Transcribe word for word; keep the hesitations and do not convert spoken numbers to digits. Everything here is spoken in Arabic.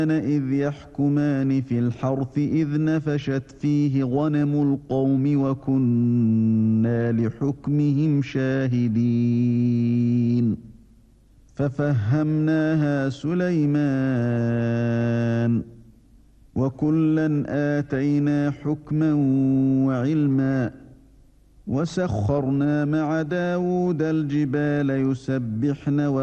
إذ يحكمان في الحرث إذ نفشت فيه غنم القوم وكنا لحكمهم شاهدين ففهمناها سليمان وكلا آتينا حكما وعلما وسخرنا مع داود الجبال يسبحن